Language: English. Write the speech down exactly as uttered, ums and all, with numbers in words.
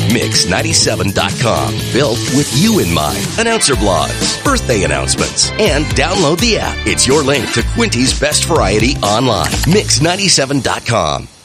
mix ninety-seven dot com. Built with you in mind. Announcer blogs, birthday announcements, and download the app. It's your link to Quinty's best variety online. mix ninety-seven dot com.